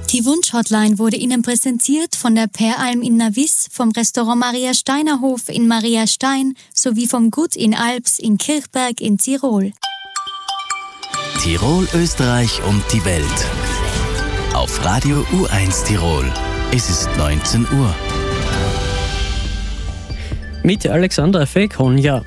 Die Wunsch-Hotline wurde Ihnen präsentiert von der Peralm in Navis, vom Restaurant Maria Steiner Hof in Maria Stein sowie vom Gut in Alps in Kirchberg in Tirol. Tirol, Österreich und die Welt. Auf Radio U1 Tirol. Es ist 19 Uhr. Mit Alexander Fekonja.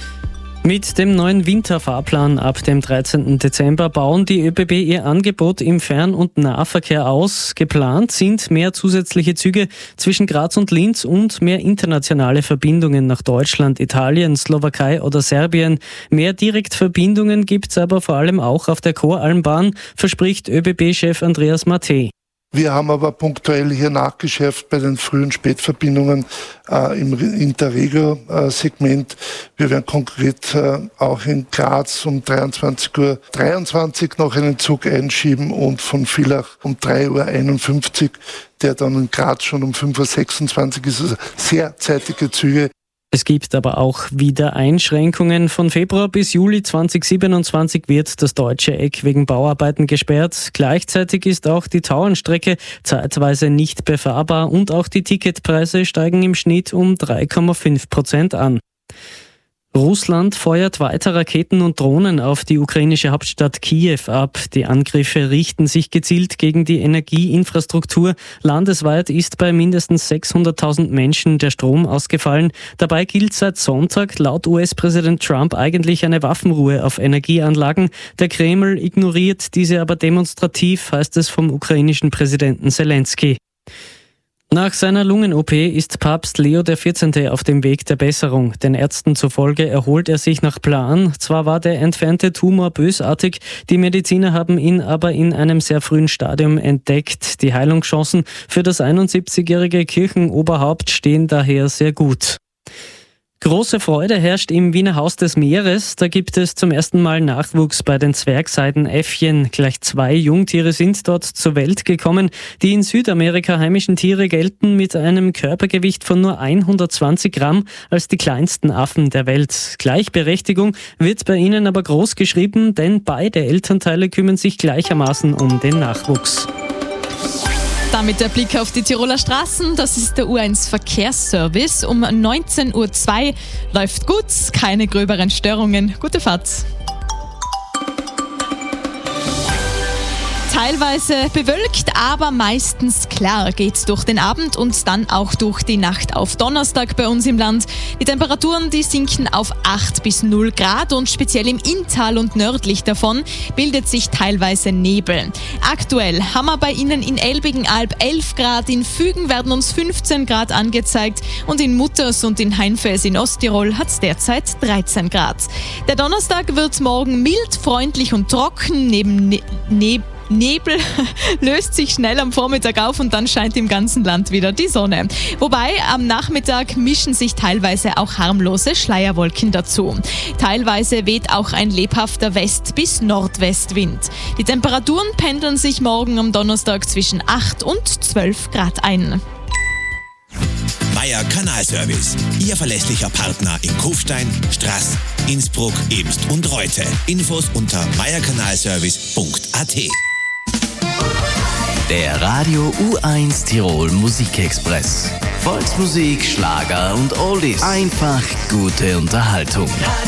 Mit dem neuen Winterfahrplan ab dem 13. Dezember bauen die ÖBB ihr Angebot im Fern- und Nahverkehr aus. Geplant sind mehr zusätzliche Züge zwischen Graz und Linz und mehr internationale Verbindungen nach Deutschland, Italien, Slowakei oder Serbien. Mehr Direktverbindungen gibt's aber vor allem auch auf der Koralmbahn, verspricht ÖBB-Chef Andreas Mattei. Wir haben aber punktuell hier nachgeschärft bei den Früh- und Spätverbindungen im Interregio-Segment. Wir werden konkret auch in Graz um 23:23 Uhr noch einen Zug einschieben und von Villach um 3:51 Uhr, der dann in Graz schon um 5:26 Uhr ist. Also sehr zeitige Züge. Es gibt aber auch wieder Einschränkungen. Von Februar bis Juli 2027 wird das Deutsche Eck wegen Bauarbeiten gesperrt. Gleichzeitig ist auch die Tauernstrecke zeitweise nicht befahrbar und auch die Ticketpreise steigen im Schnitt um 3,5% an. Russland feuert weiter Raketen und Drohnen auf die ukrainische Hauptstadt Kiew ab. Die Angriffe richten sich gezielt gegen die Energieinfrastruktur. Landesweit ist bei mindestens 600.000 Menschen der Strom ausgefallen. Dabei gilt seit Sonntag laut US-Präsident Trump eigentlich eine Waffenruhe auf Energieanlagen. Der Kreml ignoriert diese aber demonstrativ, heißt es vom ukrainischen Präsidenten Zelensky. Nach seiner Lungen-OP ist Papst Leo XIV. Auf dem Weg der Besserung. Den Ärzten zufolge erholt er sich nach Plan. Zwar war der entfernte Tumor bösartig, die Mediziner haben ihn aber in einem sehr frühen Stadium entdeckt. Die Heilungschancen für das 71-jährige Kirchenoberhaupt stehen daher sehr gut. Große Freude herrscht im Wiener Haus des Meeres. Da gibt es zum ersten Mal Nachwuchs bei den Zwergseidenäffchen. Gleich 2 Jungtiere sind dort zur Welt gekommen. Die in Südamerika heimischen Tiere gelten mit einem Körpergewicht von nur 120 Gramm als die kleinsten Affen der Welt. Gleichberechtigung wird bei ihnen aber groß geschrieben, denn beide Elternteile kümmern sich gleichermaßen um den Nachwuchs. Damit der Blick auf die Tiroler Straßen. Das ist der U1 Verkehrsservice. Um 19:02 Uhr läuft gut, keine gröberen Störungen. Gute Fahrt. Teilweise bewölkt, aber meistens klar geht's durch den Abend und dann auch durch die Nacht auf Donnerstag bei uns im Land. Die Temperaturen, die sinken auf 8 bis 0 Grad und speziell im Inntal und nördlich davon bildet sich teilweise Nebel. Aktuell haben wir bei Ihnen in Elbigenalb 11 Grad, in Fügen werden uns 15 Grad angezeigt und in Mutters und in Heinfels in Osttirol hat's derzeit 13 Grad. Der Donnerstag wird morgen mild, freundlich und trocken, Nebel löst sich schnell am Vormittag auf und dann scheint im ganzen Land wieder die Sonne. Wobei am Nachmittag mischen sich teilweise auch harmlose Schleierwolken dazu. Teilweise weht auch ein lebhafter West- bis Nordwestwind. Die Temperaturen pendeln sich morgen am Donnerstag zwischen 8 und 12 Grad ein. Meier Kanalservice, Ihr verlässlicher Partner in Kufstein, Straß, Innsbruck, Ebst und Reute. Infos unter meierkanalservice.at. Der Radio U1 Tirol Musikexpress. Volksmusik, Schlager und Oldies. Einfach gute Unterhaltung.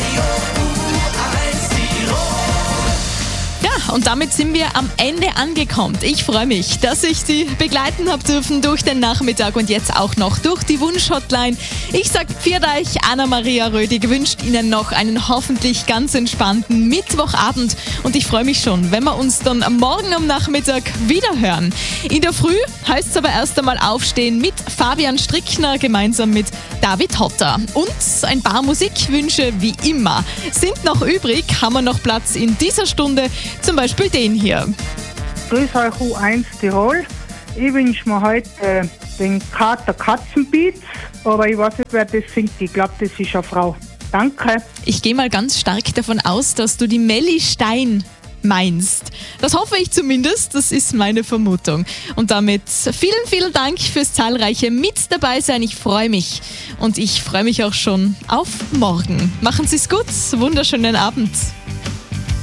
Und damit sind wir am Ende angekommen. Ich freue mich, dass ich Sie begleiten habe dürfen durch den Nachmittag und jetzt auch noch durch die Wunsch-Hotline. Ich sage viert euch, Anna-Maria Rödig wünscht Ihnen noch einen hoffentlich ganz entspannten Mittwochabend und ich freue mich schon, wenn wir uns dann morgen am Nachmittag wieder hören. In der Früh heißt es aber erst einmal aufstehen mit Fabian Strickner gemeinsam mit David Hotter. Und ein paar Musikwünsche wie immer sind noch übrig, haben wir noch Platz in dieser Stunde, zum Beispiel den hier. Grüß euch U1 Tirol. Ich wünsche mir heute den Kater Katzenbeats, aber ich weiß nicht, wer das singt. Ich glaube, das ist eine Frau. Danke. Ich gehe mal ganz stark davon aus, dass du die Melli Stein meinst. Das hoffe ich zumindest, das ist meine Vermutung. Und damit vielen, vielen Dank fürs zahlreiche mit dabei sein. Ich freue mich und ich freue mich auch schon auf morgen. Machen Sie es gut, wunderschönen Abend.